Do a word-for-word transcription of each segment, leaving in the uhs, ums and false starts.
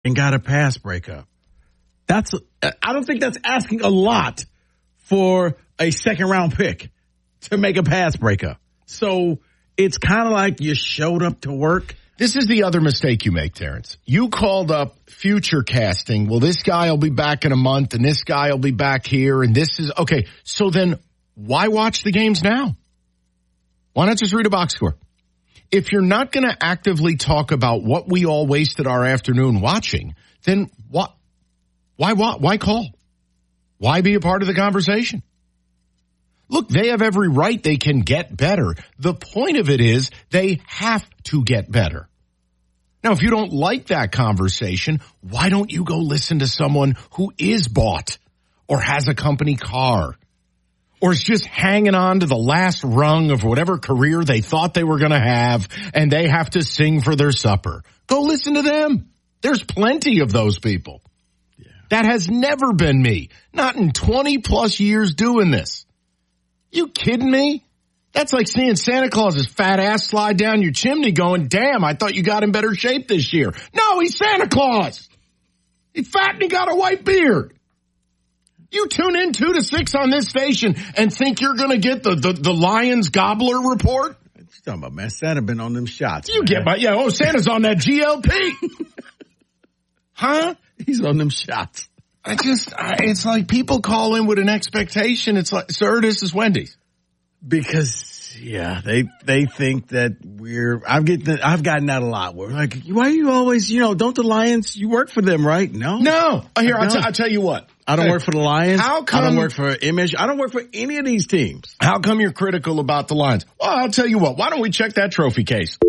and got a pass breakup. That's, I don't think that's asking a lot for a second round pick to make a pass breakup. So it's kind of like you showed up to work. This is the other mistake you make, Terrence. You called up future casting. Well, this guy will be back in a month, and this guy will be back here, and this is okay. So then why watch the games now? Why not just read a box score? If you're not going to actively talk about what we all wasted our afternoon watching, then what? Why, why, why call? Why be a part of the conversation? Look, they have every right they can get better. The point of it is they have to get better. Now, if you don't like that conversation, why don't you go listen to someone who is bought or has a company car or is just hanging on to the last rung of whatever career they thought they were going to have and they have to sing for their supper? Go listen to them. There's plenty of those people. Yeah. That has never been me. Not in twenty plus years doing this. You kidding me? That's like seeing Santa Claus's fat ass slide down your chimney going, damn, I thought you got in better shape this year. No, he's Santa Claus. He's fat and he got a white beard. You tune in two to six on this station and think you're going to get the, the, the Lions Gobbler report? What you talking about, man? Santa been on them shots, You man. get my, yeah, oh, Santa's on that G L P. Huh? He's on them shots. I just, I, it's like people call in with an expectation. It's like, sir, this is Wendy's. Because, yeah, they they think that we're, I've, get, I've gotten that a lot. We're like, why are you always, you know, don't the Lions, you work for them, right? No. No. Here, I'll, t- I'll tell you what. I don't hey, work for the Lions. How come, I don't work for Image. I don't work for any of these teams. How come you're critical about the Lions? Well, I'll tell you what. Why don't we check that trophy case?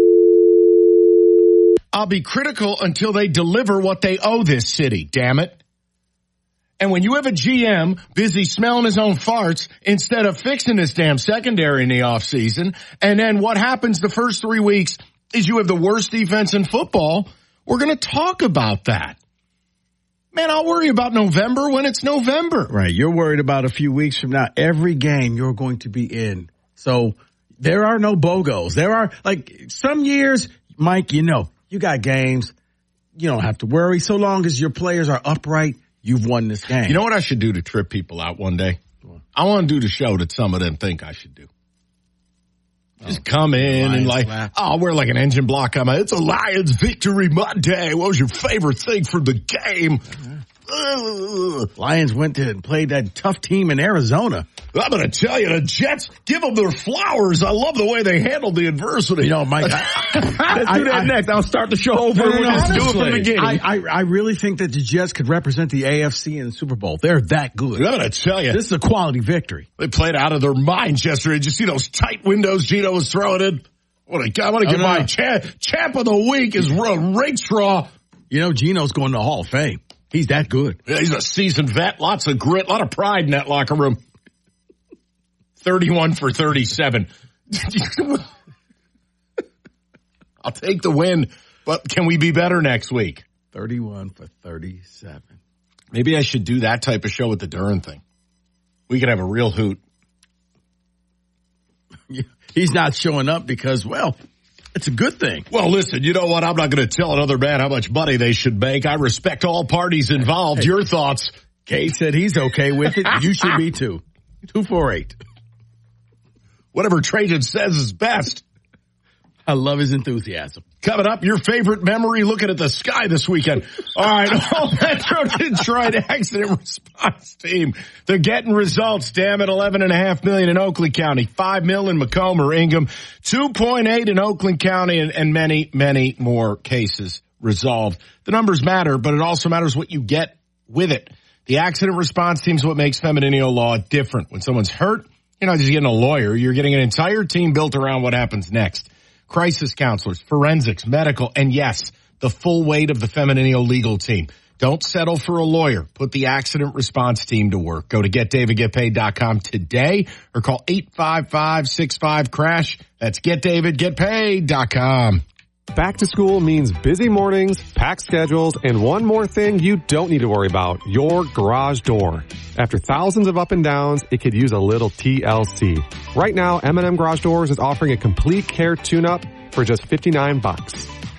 I'll be critical until they deliver what they owe this city, damn it. And when you have a G M busy smelling his own farts instead of fixing his damn secondary in the offseason, and then what happens the first three weeks is you have the worst defense in football, we're going to talk about that. Man, I'll worry about November when it's November. Right. You're worried about a few weeks from now. Every game you're going to be in. So there are no BOGOs. There are, like, some years, Mike, you know, you got games. You don't have to worry. So long as your players are upright, you've won this game. You know what I should do to trip people out one day? I want to do the show that some of them think I should do. Just oh, come in and like, slap. oh, I'll wear like an engine block on my, it's a Lions victory Monday. What was your favorite thing from the game? Uh-huh. Lions went to and played that tough team in Arizona. I'm going to tell you, the Jets, give them their flowers. I love the way they handled the adversity. You know, Mike, I, let's do that I, next. I'll start the show over. No, no, no, let's do it from the beginning. I, I, I really think that the Jets could represent the A F C in the Super Bowl. They're that good. I'm going to tell you. This is a quality victory. They played out of their minds yesterday. Did you see those tight windows Gino was throwing in? What a, I want to give oh, no. my champ, champ of the week is Rakestraw. You know, Gino's going to the Hall of Fame. He's that good. Yeah, he's a seasoned vet. Lots of grit, a lot of pride in that locker room. thirty-one for thirty-seven. I'll take the win, but can we be better next week? thirty-one for thirty-seven. Maybe I should do that type of show with the Duran thing. We could have a real hoot. He's not showing up because, well, it's a good thing. Well, listen, you know what? I'm not going to tell another man how much money they should make. I respect all parties involved. Hey, your thoughts? Kate said he's okay with it. You should be too. two four eight. Whatever Trajan says is best. I love his enthusiasm. Coming up, your favorite memory looking at the sky this weekend. All right, all Metro Detroit accident response team. They're getting results. Damn it, eleven and a half million in Oakland County, five mil in Macomb or Ingham, two point eight in Oakland County, and, and many, many more cases resolved. The numbers matter, but it also matters what you get with it. The accident response team is what makes Femininio law different. When someone's hurt, you're not just getting a lawyer. You're getting an entire team built around what happens next. Crisis counselors, forensics, medical, and yes, the full weight of the Femininio legal team. Don't settle for a lawyer. Put the accident response team to work. Go to get david get paid dot com today or call eight five five, six five, crash. That's get david get paid dot com. Back to school means busy mornings, packed schedules, and one more thing you don't need to worry about, your garage door. After thousands of up and downs, it could use a little T L C. Right now, M and M Garage Doors is offering a complete care tune-up for just fifty-nine bucks.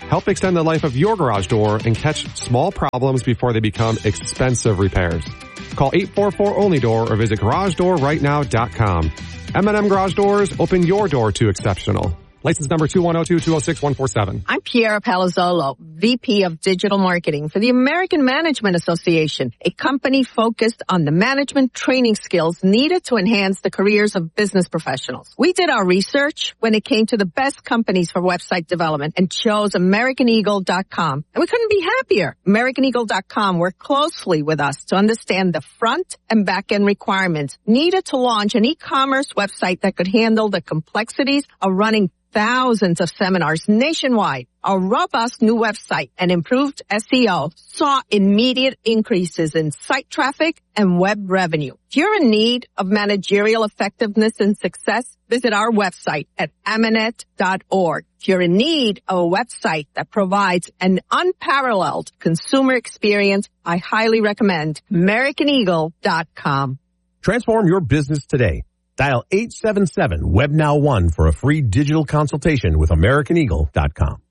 Help extend the life of your garage door and catch small problems before they become expensive repairs. Call eight four four only door or visit garage door right now dot com. M and M Garage Doors, open your door to exceptional. License number two one zero two two zero six one four seven. I'm Piera Palazzolo, V P of Digital Marketing for the American Management Association, a company focused on the management training skills needed to enhance the careers of business professionals. We did our research when it came to the best companies for website development and chose American Eagle dot com. And we couldn't be happier. American Eagle dot com worked closely with us to understand the front and back end requirements needed to launch an e-commerce website that could handle the complexities of running thousands of seminars nationwide. Our robust new website and improved S E O saw immediate increases in site traffic and web revenue. If you're in need of managerial effectiveness and success, visit our website at amanet dot org. If you're in need of a website that provides an unparalleled consumer experience, I highly recommend American Eagle dot com. Transform your business today. Dial eight seven seven web now one for a free digital consultation with American Eagle dot com.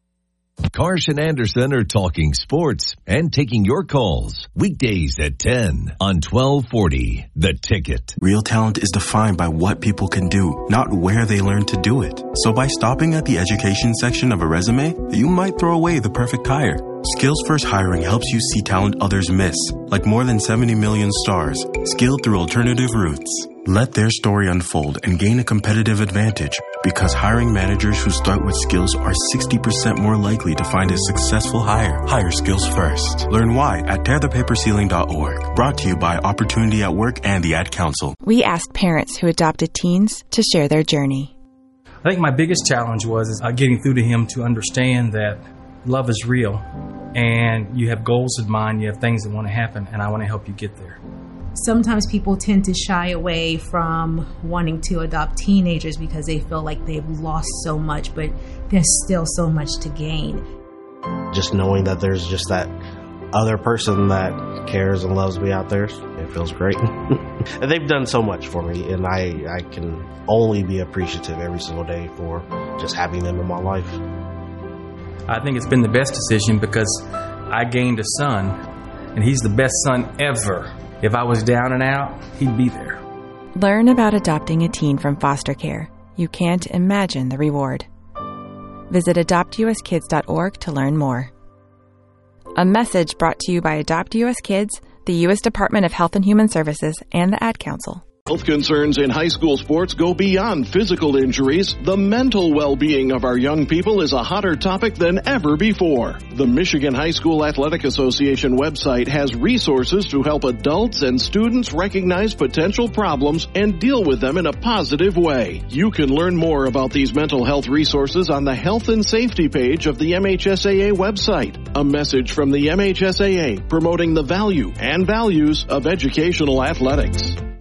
Karsh and Anderson are talking sports and taking your calls weekdays at ten on twelve forty The Ticket. Real talent is defined by what people can do, not where they learn to do it. So by stopping at the education section of a resume, you might throw away the perfect hire. Skills First Hiring helps you see talent others miss, like more than seventy million stars, skilled through alternative routes. Let their story unfold and gain a competitive advantage, because hiring managers who start with skills are sixty percent more likely to find a successful hire. Hire Skills First. Learn why at tear the paper ceiling dot org. Brought to you by Opportunity at Work and the Ad Council. We asked parents who adopted teens to share their journey. I think my biggest challenge was uh, getting through to him to understand that love is real and you have goals in mind, you have things that want to happen, and I want to help you get there. Sometimes people tend to shy away from wanting to adopt teenagers because they feel like they've lost so much, but there's still so much to gain. Just knowing that there's just that other person that cares and loves me out there, it feels great. And they've done so much for me, and I, I can only be appreciative every single day for just having them in my life. I think it's been the best decision because I gained a son, and he's the best son ever. If I was down and out, he'd be there. Learn about adopting a teen from foster care. You can't imagine the reward. Visit adopt U S kids dot org to learn more. A message brought to you by Adopt U S Kids, the U S Department of Health and Human Services, and the Ad Council. Health concerns in high school sports go beyond physical injuries. The mental well-being of our young people is a hotter topic than ever before. The Michigan High School Athletic Association website has resources to help adults and students recognize potential problems and deal with them in a positive way. You can learn more about these mental health resources on the Health and Safety page of the M H S A A website. A message from the M H S A A promoting the value and values of educational athletics.